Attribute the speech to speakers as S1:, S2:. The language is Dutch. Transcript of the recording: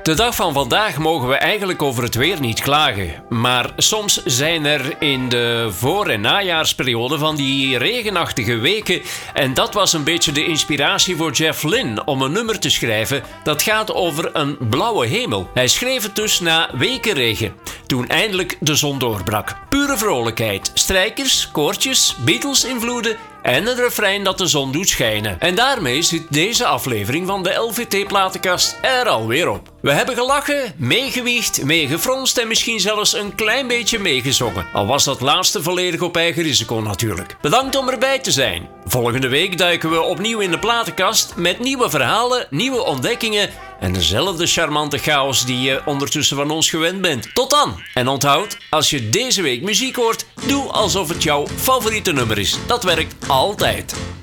S1: De dag van vandaag mogen we eigenlijk over het weer niet klagen. Maar soms zijn er in de voor- en najaarsperiode van die regenachtige weken. En dat was een beetje de inspiratie voor Jeff Lynne om een nummer te schrijven dat gaat over een blauwe hemel. Hij schreef het dus na weken regen, toen eindelijk de zon doorbrak. Pure vrolijkheid, strijkers, koortjes, Beatles-invloeden en een refrein dat de zon doet schijnen. En daarmee zit deze aflevering van de LVT-platenkast er alweer op. We hebben gelachen, meegewiegd, meegefronst en misschien zelfs een klein beetje meegezongen. Al was dat laatste volledig op eigen risico natuurlijk. Bedankt om erbij te zijn. Volgende week duiken we opnieuw in de platenkast met nieuwe verhalen, nieuwe ontdekkingen en dezelfde charmante chaos die je ondertussen van ons gewend bent. Tot dan! En onthoud, als je deze week muziek hoort, doe alsof het jouw favoriete nummer is. Dat werkt altijd.